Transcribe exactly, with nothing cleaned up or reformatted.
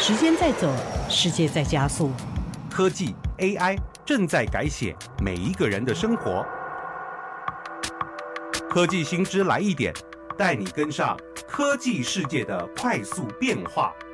时间在走，世界在加速， 科技 A I 正在改写每一个人的生活。科技新知来一点，带你跟上科技世界的快速变化。